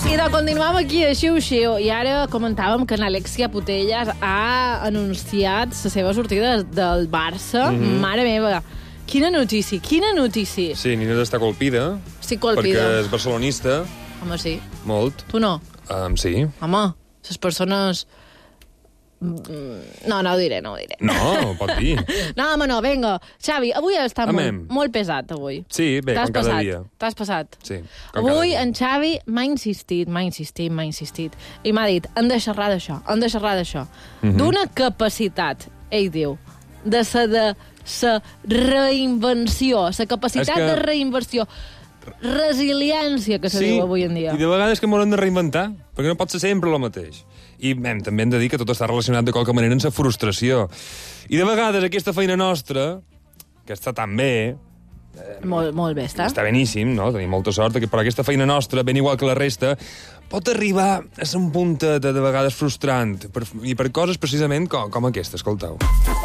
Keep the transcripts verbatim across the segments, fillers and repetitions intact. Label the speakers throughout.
Speaker 1: I de continuem aquí a Xiu-Xiu. I ara comentàvem que Alexia Putellas ha anunciat la seva sortida del Barça. Mm-hmm. Mare meva, quina notícia, quina notícia.
Speaker 2: Sí, Nina està colpida.
Speaker 1: Estic colpida.
Speaker 2: Perquè és barcelonista.
Speaker 1: Home, sí.
Speaker 2: Molt.
Speaker 1: Tu no?
Speaker 2: Um, sí.
Speaker 1: Home, les persones... No, no ho diré, no ho diré.
Speaker 2: No, pot dir.
Speaker 1: No, home, no, vinga. Xavi, avui està
Speaker 2: Amem.
Speaker 1: molt, molt pesat, avui.
Speaker 2: Sí, bé, com cada
Speaker 1: passat.
Speaker 2: dia.
Speaker 1: T'has passat.
Speaker 2: Sí, com
Speaker 1: avui
Speaker 2: cada dia.
Speaker 1: en Xavi m'ha insistit, m'ha insistit, m'ha insistit. I m'ha dit, hem de xerrar d'això, hem de xerrar d'això.
Speaker 2: Mhm.
Speaker 1: D'una capacitat, ell diu, de sa de sa reinvenció, sa capacitat
Speaker 2: És que-
Speaker 1: de reinversió, resiliència, que se
Speaker 2: Sí,
Speaker 1: diu avui en dia.
Speaker 2: i de vegades que m'ho hem de reinventar, perquè no pot ser sempre el mateix. I hem, també hem de dir que tot està relacionat de qualque manera amb la frustració. I de vegades aquesta feina nostra, que està tan bé,
Speaker 1: Molt, molt bé, està.
Speaker 2: està beníssim, no? Tenim molta sort, però aquesta feina nostra, ben igual que la resta, pot arribar a ser un punt de, de vegades frustrant, per, i per coses precisament com, com aquesta, escolteu.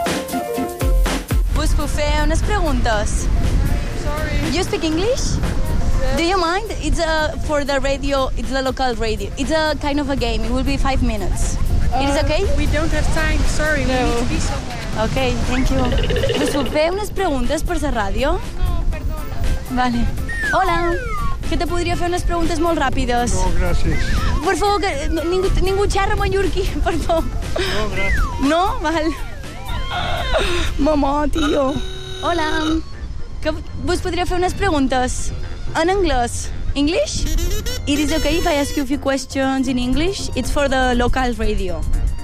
Speaker 3: Us puc fer unes preguntes?
Speaker 4: Sorry.
Speaker 3: You speak English? Do you mind? It's uh, for the radio, it's the local radio. It's a kind of a game. It will be five minutes.
Speaker 4: Uh,
Speaker 3: It is okay?
Speaker 4: We don't have time. Sorry, no. We need to be somewhere.
Speaker 3: Okay, thank you. Us puc fer unes preguntes per la ràdio?
Speaker 4: No, perdona.
Speaker 3: Vale. Hola, que te podria fer unes preguntes molt ràpides.
Speaker 5: No, gràcies.
Speaker 3: Per favor, que ningú, ningú xerra mallorquí, per favor.
Speaker 5: No, gràcies.
Speaker 3: No? Val. Mamà, tio. Hola. Que vos podria fer unes preguntes en anglès. English? It is okay if I ask you a few questions in English? It's for the local radio.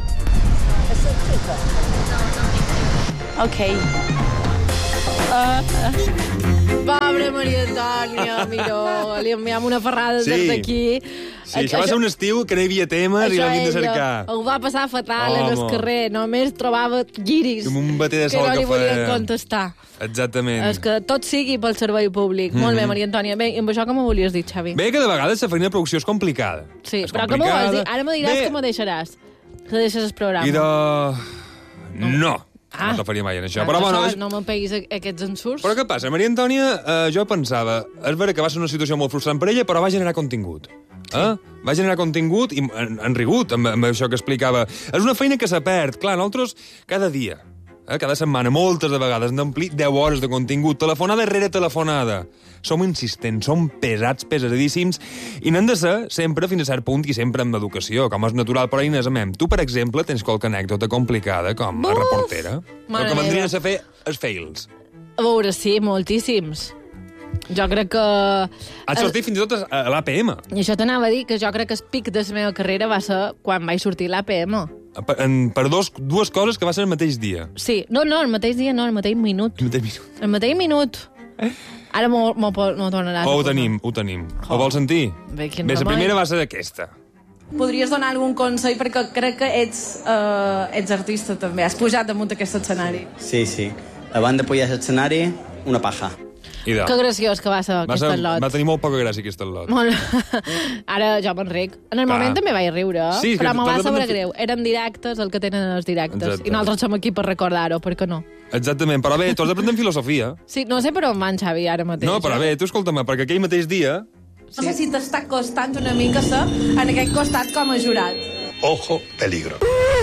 Speaker 3: Okay.
Speaker 1: Uh, Pobre Maria Antònia, miró, li enviem una ferrada
Speaker 2: Sí.
Speaker 1: des d'aquí.
Speaker 2: Sí, això va ser un estiu que no hi havia temes i l'havíem de cercar.
Speaker 1: Ho va passar fatal
Speaker 2: Home.
Speaker 1: en el carrer, només trobava guiris
Speaker 2: Com un bater de
Speaker 1: que
Speaker 2: sol
Speaker 1: no
Speaker 2: que
Speaker 1: li volien
Speaker 2: feia.
Speaker 1: contestar.
Speaker 2: Exactament.
Speaker 1: És que tot sigui pel servei públic. Mm -hmm. Molt bé, Maria Antònia. Bé, i amb això com ho volies dir, Xavi?
Speaker 2: Bé, que de vegades la feina de producció és complicada.
Speaker 1: Sí,
Speaker 2: és
Speaker 1: però com ho vols dir? Ara me diràs
Speaker 2: Bé,
Speaker 1: que me deixaràs. Que deixes el programa.
Speaker 2: I de... No.
Speaker 1: Ah.
Speaker 2: No te faria mai en això.
Speaker 1: Ah,
Speaker 2: Però, bueno,
Speaker 1: això,
Speaker 2: és...
Speaker 1: no me'n peguis a- aquests ensurts.
Speaker 2: Però què passa? Maria Antònia, eh, jo pensava... És vera que va ser una situació molt frustrant per ella, però va generar contingut. Sí. Eh? Va generar contingut i han, han rigut amb, amb això que explicava. És una feina que se perd. Clar, nosaltres cada dia, eh, cada setmana, moltes de vegades, hem d'omplir deu hores de contingut, telefonada rere telefonada. Som insistents, som pesats, pesadíssims, i n'hem de ser sempre fins a cert punt i sempre amb educació, com és natural, però Inés, amem, tu, per exemple, tens qualque anècdota complicada com a
Speaker 1: Uf!
Speaker 2: reportera,
Speaker 1: Mare
Speaker 2: el que vendrien
Speaker 1: meva.
Speaker 2: a fer els fails.
Speaker 1: A veure, sí, moltíssims. Jo crec que...
Speaker 2: Has sortit fins i tot a a l'A P M.
Speaker 1: I això t'anava a dir, que jo crec que el pic de la meva carrera va ser quan vaig sortir l'A P M.
Speaker 2: Per, en, per dos, dues coses que va ser el mateix dia.
Speaker 1: Sí, no, no, el mateix dia, no, el mateix minut.
Speaker 2: El mateix minut.
Speaker 1: El mateix minut. Ara m'ho m'ho po- m'ho tornaràs.
Speaker 2: Oh,
Speaker 1: a
Speaker 2: ho
Speaker 1: posar.
Speaker 2: tenim, ho tenim.
Speaker 1: Oh.
Speaker 2: Ho vols sentir?
Speaker 1: Bé, quin
Speaker 2: Bé, la
Speaker 1: remei.
Speaker 2: primera va ser aquesta.
Speaker 1: Podries donar algun consell, perquè crec que ets, uh, ets artista també. Has pujat damunt d'aquest escenari.
Speaker 6: Sí, sí. Abans de pujar a l'escenari, una paja.
Speaker 2: Idò.
Speaker 1: Que graciós que va ser
Speaker 2: Va,
Speaker 1: aquest
Speaker 2: ser,
Speaker 1: lot.
Speaker 2: va tenir molt poca gràcia aquest lot.
Speaker 1: Molt... Ara jo me'n En el
Speaker 2: Clar.
Speaker 1: moment també vaig riure, eh?
Speaker 2: Sí, és que
Speaker 1: però me
Speaker 2: tot
Speaker 1: va
Speaker 2: depèn
Speaker 1: saber
Speaker 2: de-
Speaker 1: greu. Eren directes, el que tenen els directes.
Speaker 2: Exacte.
Speaker 1: I nosaltres som aquí per recordar-ho, per què no?
Speaker 2: Exactament, però bé, tu has d'aprendre en filosofia.
Speaker 1: Sí, no sé per on va en Xavi ara mateix.
Speaker 2: No, però
Speaker 1: eh?
Speaker 2: bé, tu escolta'm, perquè aquell mateix dia...
Speaker 1: No sé si t'està costant una mica ser en aquest costat com a jurat.
Speaker 5: Ojo, peligro.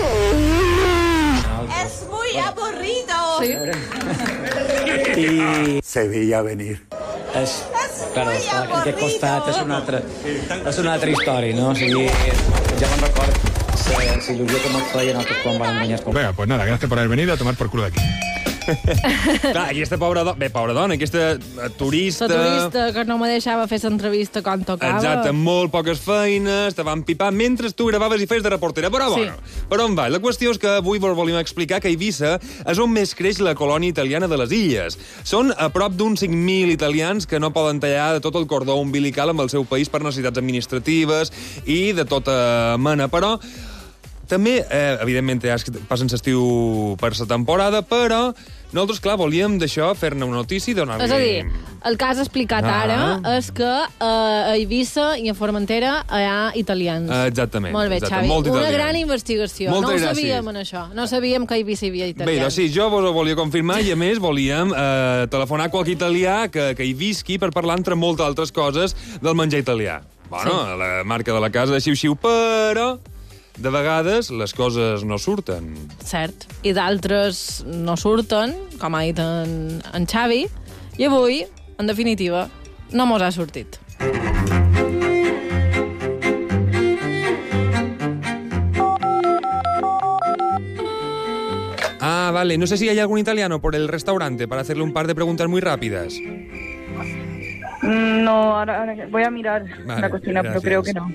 Speaker 3: Es muy aburrido.
Speaker 1: Sí?
Speaker 5: Se veía venir.
Speaker 7: És, claro, està aquí aquest costat és una altra, és una altra història, no? O sigui, ja me'n record la il·lusió que me'n feia nosaltres quan vam guanyar el
Speaker 8: Venga, pues nada, gracias por haber venido a tomar por culo de aquí.
Speaker 2: Clar, aquesta pobra dona... Bé, pobra dona, aquesta eh, turista...
Speaker 1: La turista que no me deixava fer l'entrevista quan tocava.
Speaker 2: Exacte, amb molt poques feines, te van pipar mentre tu gravaves i fes de reportera. Però,
Speaker 1: Sí.
Speaker 2: bueno, per on va? La qüestió és que avui vos volíem explicar que a Eivissa és on més creix la colònia italiana de les illes. Són a prop d'uns cinc mil italians que no poden tallar de tot el cordó umbilical amb el seu país per necessitats administratives i de tota mena, però... També, eh, evidentment, ja passen l'estiu per la temporada, però nosaltres, clar, volíem d'això fer-ne una notícia i donar-li...
Speaker 1: És a dir, el que has explicat
Speaker 2: Ah.
Speaker 1: ara és que eh, a Eivissa i a Formentera hi ha italians.
Speaker 2: Eh, exactament.
Speaker 1: Molt bé,
Speaker 2: exacte,
Speaker 1: Xavi.
Speaker 2: molt
Speaker 1: Una
Speaker 2: italians.
Speaker 1: gran investigació.
Speaker 2: Moltes
Speaker 1: no ho
Speaker 2: gràcies.
Speaker 1: sabíem, en això. No sabíem que a Eivissa hi havia
Speaker 2: Bé,
Speaker 1: italians.
Speaker 2: doncs sí, jo vos ho volia confirmar i, a més, volíem eh, telefonar a qualque italià que, que hi visqui per parlar entre moltes altres coses del menjar italià. bueno, sí. la marca de la casa de xiu-xiu, però de vegades les coses no surten.
Speaker 1: Cert. I d'altres no surten, com ha dit en, en Xavi, i avui, en definitiva, no mos ha sortit.
Speaker 2: Ah, vale. No sé si hay algún italiano por el restaurante para hacerle un par de preguntas muy rápidas.
Speaker 9: No, ahora, ahora voy a mirar
Speaker 2: vale,
Speaker 9: la cocina,
Speaker 2: gracias.
Speaker 9: pero creo que no.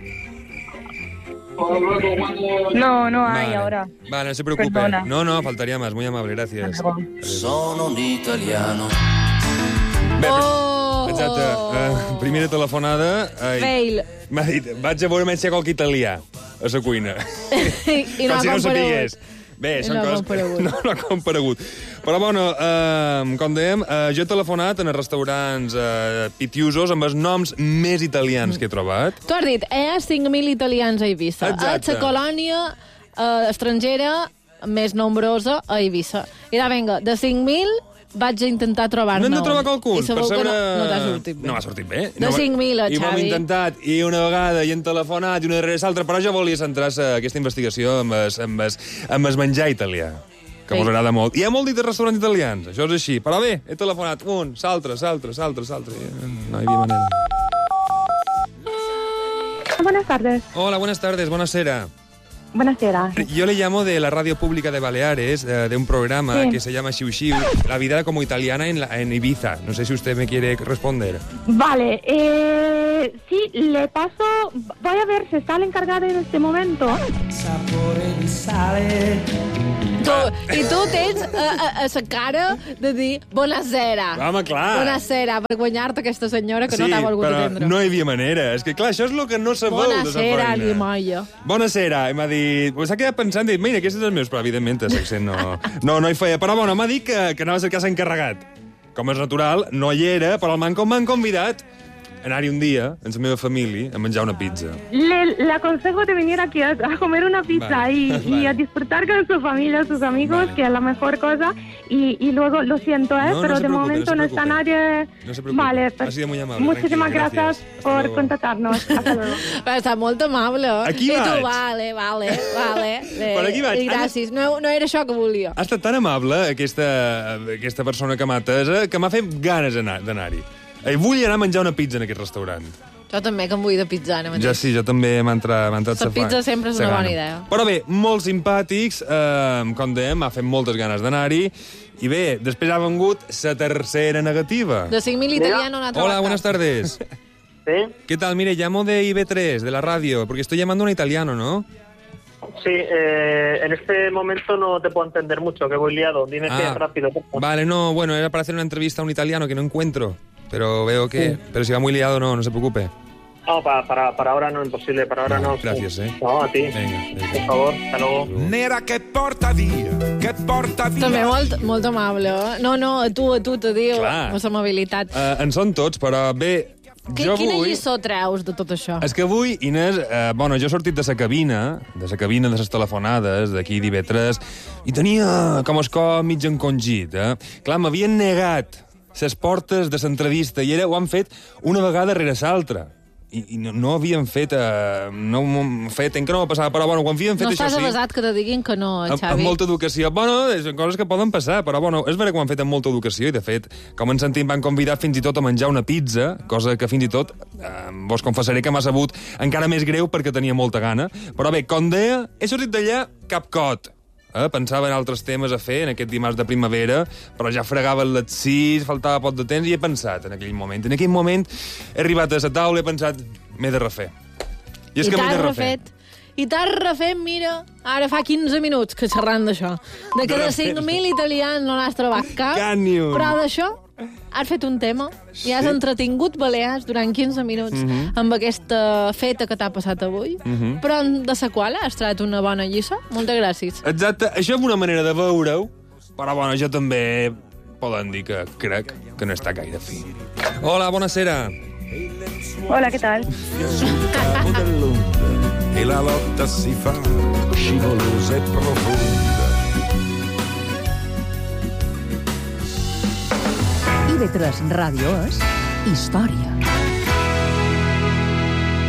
Speaker 9: No, no hay
Speaker 2: vale.
Speaker 9: ahora.
Speaker 2: Vale, no se preocupe.
Speaker 9: Perdona.
Speaker 2: No, no, faltaría más. Muy amable, gracias.
Speaker 10: Sono un italiano.
Speaker 2: Bé,
Speaker 1: Oh!
Speaker 2: exacte. Uh, primera telefonada. Uh,
Speaker 1: Fail.
Speaker 2: M'ha dit, vaig a veure si hi ha qualque italià a la cuina.
Speaker 1: I, i no
Speaker 2: Com
Speaker 1: ha
Speaker 2: si no ho
Speaker 1: comparegut.
Speaker 2: sapigués. Bé,
Speaker 1: I
Speaker 2: són
Speaker 1: no ha
Speaker 2: coses que
Speaker 1: comparegut.
Speaker 2: no, no ha comparegut. Però, bueno, eh, com dèiem, eh, jo he telefonat en els restaurants eh, pitiusos amb els noms més italians que he trobat.
Speaker 1: Tu has dit, hi ha cinc mil italians a Eivissa.
Speaker 2: Exacte.
Speaker 1: És la colònia eh, estrangera més nombrosa a Eivissa. I ara, vinga, de cinc mil vaig a intentar trobar-ne
Speaker 2: No hem de
Speaker 1: un.
Speaker 2: trobar qualcun.
Speaker 1: I segur
Speaker 2: per saber...
Speaker 1: que no, no t'ha sortit bé.
Speaker 2: No m'ha sortit bé.
Speaker 1: De
Speaker 2: no,
Speaker 1: cinc mil,
Speaker 2: I ho hem
Speaker 1: Xavi.
Speaker 2: intentat, i una vegada, i hem telefonat, i una darrere l'altra, però jo volia centrar-se aquesta investigació amb es, amb es, amb es menjar italià, que
Speaker 1: Sí.
Speaker 2: mos agrada molt. Hi ha molt dit de restaurants italians, això és així. Però bé, he telefonat un, l'altre, l'altre, l'altre, l'altre. No hi havia manera.
Speaker 9: Buenas tardes.
Speaker 2: Hola, buenas tardes, buonasera.
Speaker 9: Buonasera.
Speaker 2: Yo le llamo de la radio pública de Baleares, eh, de un programa
Speaker 9: Sí.
Speaker 2: que se llama Xiu Xiu, la vida como italiana en, la, en Ibiza. No sé si usted me quiere responder.
Speaker 9: Vale, eh, sí, le paso. Voy a ver si está el encargado en este momento.
Speaker 1: Tu, I tu tens a, a, a la cara de dir bonasera.
Speaker 2: Home, clar.
Speaker 1: Bonasera, per guanyar-te aquesta senyora que
Speaker 2: sí,
Speaker 1: no t'ha volgut
Speaker 2: però
Speaker 1: atendre.
Speaker 2: no hi havia manera. És que, clar, això és el que no se vol de la
Speaker 1: Bonasera,
Speaker 2: feina.
Speaker 1: Limoia.
Speaker 2: Bonasera. I m'ha dit... Pues s'ha quedat pensant, dit, mira, aquest és el meu, però evidentment l'accent no, no, no hi feia. Però, bueno, m'ha dit que, que anava a cercar s'encarregat. Com és natural, no hi era, però el m'han m'han convidat a anar-hi un dia, amb la meva família, a menjar una pizza.
Speaker 9: Le, le aconsejo de venir aquí a, a comer una pizza
Speaker 2: Vale,
Speaker 9: y,
Speaker 2: vale.
Speaker 9: y a disfrutar con su familia, sus amigos,
Speaker 2: Vale.
Speaker 9: que es la mejor cosa. Y, y luego, lo siento, ¿eh?
Speaker 2: No, no
Speaker 9: pero
Speaker 2: se
Speaker 9: de
Speaker 2: preocupe,
Speaker 9: momento
Speaker 2: no
Speaker 9: no,
Speaker 2: se
Speaker 9: está
Speaker 2: preocupe.
Speaker 9: nadie.
Speaker 2: No se preocupe.
Speaker 9: Vale,
Speaker 2: Ha
Speaker 9: pues,
Speaker 2: sido muy amable,
Speaker 9: muchísimas
Speaker 2: tranquila,
Speaker 9: gracias,
Speaker 2: gracias. Hasta
Speaker 9: por
Speaker 2: luego.
Speaker 9: contactarnos. Hasta luego.
Speaker 1: Va estar molt amable.
Speaker 2: Aquí
Speaker 1: I tu,
Speaker 2: vaig.
Speaker 1: vale, vale, vale. Bé,
Speaker 2: Per aquí vaig.
Speaker 1: I gràcies. No, no era això que volia.
Speaker 2: Ha estat tan amable, aquesta, aquesta persona que m'ha atesa, que m'ha fet ganes d'anar- d'anar-hi. I vull anar a menjar una pizza en aquest restaurant.
Speaker 1: Jo també, que em vull de pizza ara mateix.
Speaker 2: Jo sí, jo també m'ha entrat, m'ha entrat
Speaker 1: La
Speaker 2: sa
Speaker 1: pizza
Speaker 2: fa-
Speaker 1: sempre és
Speaker 2: sa
Speaker 1: una
Speaker 2: gana.
Speaker 1: bona idea.
Speaker 2: Però bé, molt simpàtics, eh, com dèiem, m'ha fet moltes ganes d'anar-hi. I bé, després ha vengut la tercera negativa.
Speaker 1: De cinc mil italianos no n'ha trobat
Speaker 2: Hola,
Speaker 1: cap.
Speaker 2: buenas tardes.
Speaker 11: ¿Sí?
Speaker 2: ¿Qué tal? Mire, llamo de I B tres, de la radio, porque estoy llamando a un italiano, ¿no?
Speaker 11: Sí, eh, en este momento no te puedo entender mucho, que voy liado. Dime
Speaker 2: Ah,
Speaker 11: qué, rápido. por favor.
Speaker 2: Vale, no, bueno, era para hacer una entrevista a un italiano que no encuentro, pero veo que...
Speaker 11: Sí.
Speaker 2: Pero si va muy liado, no, no se preocupe.
Speaker 11: No, para, para, para ahora no, imposible, para ahora no.
Speaker 2: Gracias, eh.
Speaker 11: No, a ti.
Speaker 2: Venga,
Speaker 11: Por favor, hasta luego.
Speaker 12: Nera che porta via, che porta via.
Speaker 1: També molt, molt amable. eh? No, no, a tu, a tu te diu,
Speaker 2: Clar.
Speaker 1: amb l'amabilitat.
Speaker 2: Uh, en són tots, però bé,
Speaker 1: Qui,
Speaker 2: jo
Speaker 1: quina
Speaker 2: vull...
Speaker 1: lliçó treus de tot això?
Speaker 2: És que avui, Inés, eh, bueno, jo he sortit de la cabina, de la cabina de les telefonades, d'aquí d'I B tres, i tenia com el cor mig encongit, eh? Clar, m'havien negat les portes de l'entrevista, i era, ho han fet una vegada rere l'altra. I, i no, no havien fet... Eh, no m'ho fet, encara no m'ha passat, però bueno, quan havien fet
Speaker 1: No
Speaker 2: això
Speaker 1: estàs
Speaker 2: sí...
Speaker 1: avasat que te diguin que no,
Speaker 2: Amb,
Speaker 1: Xavi.
Speaker 2: amb molta educació. Bueno, són coses que poden passar, però bueno, és vera que ho han fet amb molta educació i, de fet, com ens sentim, van convidar fins i tot a menjar una pizza, cosa que fins i tot eh, vos confessaré que m'ha sabut encara més greu perquè tenia molta gana. Però bé, com deia, he sortit d'allà cap cot. Eh? Pensava en altres temes a fer en aquest dimarts de primavera, però ja fregaven les sis, faltava poc de temps, i he pensat en aquell moment. En aquell moment he arribat a la taula i he pensat, m'he de refer. I és
Speaker 1: I
Speaker 2: que m'he
Speaker 1: t'has
Speaker 2: de refer.
Speaker 1: refet. I t'has refet, mira, ara fa quinze minuts que xerrant d'això. De que de cinc mil italians no n'has trobat cap,
Speaker 2: Cap ni un.
Speaker 1: però d'això has fet un tema i has entretingut Balears durant quinze minuts
Speaker 2: Mhm.
Speaker 1: amb aquesta feta que t'ha passat avui,
Speaker 2: Mhm.
Speaker 1: però de la qual has tret una bona lliçó. Moltes gràcies.
Speaker 2: Exacte, això és una manera de veure-ho, però bueno, jo també poden dir que crec que no està gaire fi. Hola, buonasera.
Speaker 9: Hola, ¿qué tal?
Speaker 12: Sul cavo dell'onda e la lotta si fa scivolosa e profonda.
Speaker 13: I B tres Ràdio és història.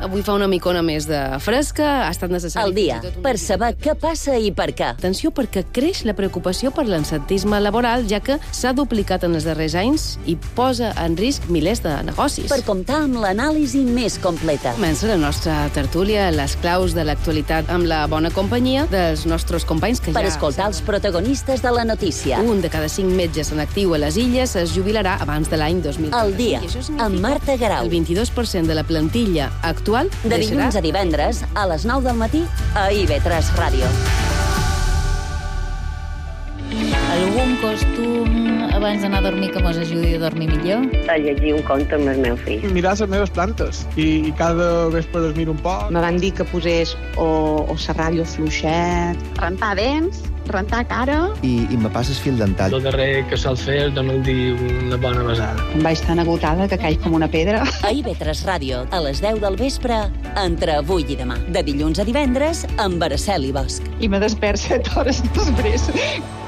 Speaker 13: avui fa una micona més de fresca, ha estat necessari...
Speaker 14: Al dia, per saber què passa i per què.
Speaker 13: Atenció, perquè creix la preocupació per l'absentisme laboral, ja que s'ha duplicat en els darrers anys i posa en risc milers de negocis.
Speaker 14: Per comptar amb l'anàlisi més completa.
Speaker 13: Comença la nostra tertúlia, les claus de l'actualitat amb la bona companyia dels nostres companys que
Speaker 14: per
Speaker 13: ja...
Speaker 14: Per escoltar els protagonistes de la notícia.
Speaker 13: Un de cada cinc metges en actiu a les Illes es jubilarà abans de l'any dos mil.
Speaker 14: Al dia, amb Marta Garau.
Speaker 13: El vint-i-dos per cent de la plantilla actual
Speaker 14: de dilluns a divendres, a les nou del matí, a I V tres Ràdio.
Speaker 15: Algun costum abans d'anar a dormir que mos ajudi a dormir millor?
Speaker 16: A llegir un conte amb el meu fill.
Speaker 17: Mirar les meves plantes i, i cada vespre les miro un poc.
Speaker 18: Me van dir que posés o, o serrallo fluixet,
Speaker 9: rentar dents, rentar cara...
Speaker 19: I, i me passes fil dental.
Speaker 17: El darrer que sol fer és donar-li una bona besada.
Speaker 18: Em vaig tan agotada que caig com una pedra.
Speaker 14: A I V tres Ràdio, a les deu del vespre, entre avui i demà. De dilluns a divendres, amb Araceli Bosch.
Speaker 18: I me despert set hores després.